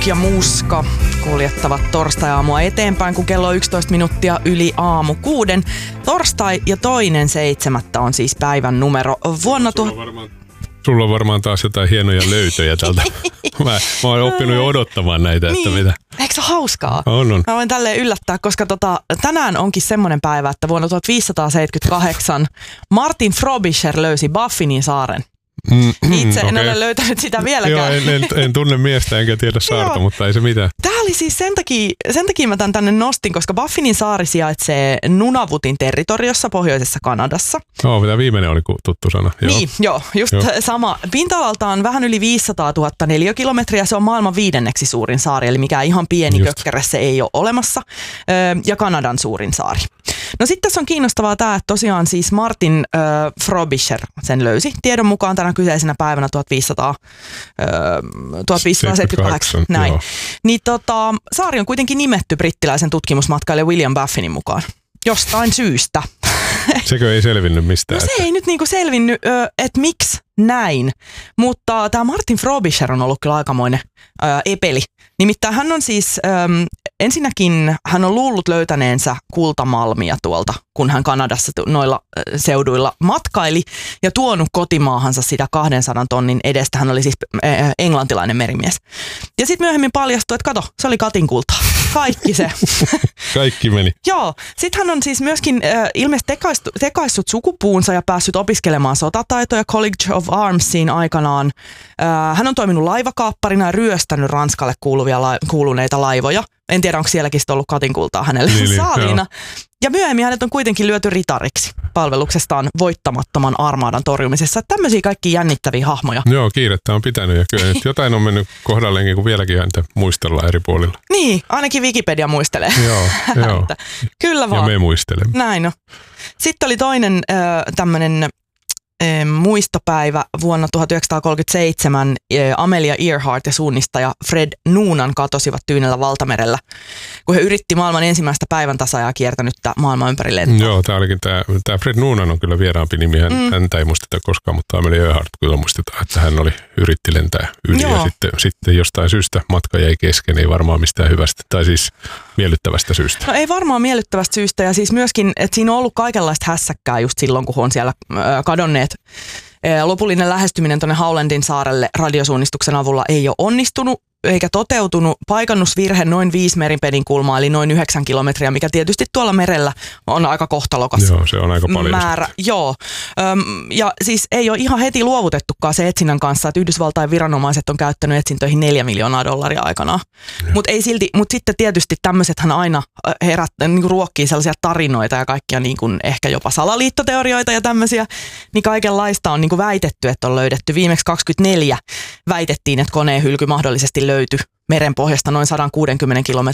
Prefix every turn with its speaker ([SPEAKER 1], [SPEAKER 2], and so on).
[SPEAKER 1] Rock ja Muska kuljettavat torstai-aamua eteenpäin, kun kello on 11 minuuttia yli aamu 6. Torstai ja 2.7. on siis päivän numero vuonna
[SPEAKER 2] Sulla on varmaan taas jotain hienoja löytöjä tältä. Mä oon oppinut jo odottamaan näitä, että
[SPEAKER 1] niin.
[SPEAKER 2] mitä.
[SPEAKER 1] Eikö se ole hauskaa?
[SPEAKER 2] On.
[SPEAKER 1] Mä voin tälleen yllättää, koska tänään onkin semmoinen päivä, että vuonna 1578 Martin Frobisher löysi Baffinin saaren. Itse en ole löytänyt sitä vieläkään.
[SPEAKER 2] Joo, en tunne miestä enkä tiedä saarta, mutta ei se mitään.
[SPEAKER 1] Tämä oli siis sen takia mä tämän tänne nostin, koska Baffinin saari sijaitsee Nunavutin territoriossa pohjoisessa Kanadassa.
[SPEAKER 2] Tämä viimeinen oli tuttu sana.
[SPEAKER 1] Joo, sama. Pinta-alaltaan vähän yli 500 000 neliökilometriä. Se on maailman 5. suurin saari, eli mikään ihan pieni kökkärä se ei ole olemassa. Ja Kanadan suurin saari. No sitten tässä on kiinnostavaa tämä, että tosiaan siis Martin Frobisher sen löysi. Tiedon mukaan tänä kyseisenä päivänä 1578. Näin. Niin saari on kuitenkin nimetty brittiläisen tutkimusmatkailijan William Baffinin mukaan. Jostain syystä.
[SPEAKER 2] Sekö ei selvinnyt mistään?
[SPEAKER 1] No se ei nyt niinku selvinnyt, että miksi näin. Mutta tämä Martin Frobisher on ollut kyllä aikamoinen epeli. Nimittäin hän on siis, ensinnäkin hän on luullut löytäneensä kultamalmia tuolta, kun hän Kanadassa noilla seuduilla matkaili ja tuonut kotimaahansa sitä 200 tonnin edestä. Hän oli siis englantilainen merimies. Ja sitten myöhemmin paljastui, että kato, se oli katinkultaa. Kaikki se.
[SPEAKER 2] Kaikki meni.
[SPEAKER 1] Joo. Sitten hän on siis myöskin ilmeisesti tekaissut sukupuunsa ja päässyt opiskelemaan sotataitoja College of Armsiin aikanaan. Hän on toiminut laivakaapparina ja ryöstänyt Ranskalle kuuluneita laivoja. En tiedä, onko sielläkin ollut katinkultaa hänelle saaliina. Ja myöhemmin hänet on kuitenkin lyöty ritariksi palveluksestaan voittamattoman armaadan torjumisessa. Tämmöisiä kaikki jännittäviä hahmoja.
[SPEAKER 2] Joo, kiirettä on pitänyt ja kyllä nyt jotain on mennyt kohdalleenkin, kun vieläkin häntä muistellaan eri puolilla.
[SPEAKER 1] Niin, ainakin Wikipedia muistelee.
[SPEAKER 2] Joo.
[SPEAKER 1] Kyllä vaan.
[SPEAKER 2] Ja me muistelemme.
[SPEAKER 1] Näin on. Sitten oli toinen tämmöinen muistopäivä vuonna 1937. Amelia Earhart ja suunnistaja Fred Noonan katosivat Tyynellä valtamerellä, kun he yritti maailman ensimmäistä päivän tasajaa kiertänyttä maailman ympäri lentoa.
[SPEAKER 2] Joo, tämä olikin tämä Fred Noonan on kyllä vieraampi nimi. Häntä ei muisteta koskaan, mutta Amelia Earhart kyllä muistetaan, että hän yritti lentää yli.
[SPEAKER 1] Joo.
[SPEAKER 2] Ja sitten jostain syystä matka jäi kesken, ei varmaan mistään hyvästä, tai siis miellyttävästä syystä.
[SPEAKER 1] No ei varmaan miellyttävästä syystä ja siis myöskin, että siinä on ollut kaikenlaista hässäkkää just silloin, kun on siellä kadonneet. Lopullinen lähestyminen tuonne Howlandin saarelle radiosuunnistuksen avulla ei ole onnistunut eikä toteutunut. Paikannusvirhe noin 5 meripenin kulmaa, eli noin 9 kilometriä, mikä tietysti tuolla merellä on aika kohtalokas.
[SPEAKER 2] Joo, se on aika paljon.
[SPEAKER 1] Määrä. Joo. Ja siis ei ole ihan heti luovutettukaan se etsinnän kanssa, että Yhdysvaltain viranomaiset on käyttänyt etsintöihin $4 miljoonaa aikanaan. Mutta sitten tietysti tämmöisethän aina niin ruokkii sellaisia tarinoita ja kaikkia niin kuin ehkä jopa salaliittoteorioita ja tämmöisiä. Niin kaikenlaista on niin kuin väitetty, että on löydetty. Viimeksi 24 väitettiin, että koneen hylky mahdollisesti löytyi merenpohjasta noin 160